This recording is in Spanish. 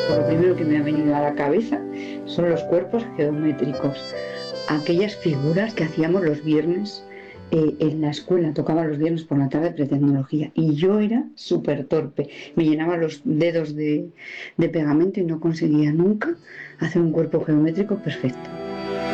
Pues lo primero que me ha venido a la cabeza son los cuerpos geométricos, aquellas figuras que hacíamos los viernes en la escuela, tocaba los viernes por la tarde pretecnología y yo era súper torpe, me llenaba los dedos de pegamento y no conseguía nunca hacer un cuerpo geométrico perfecto.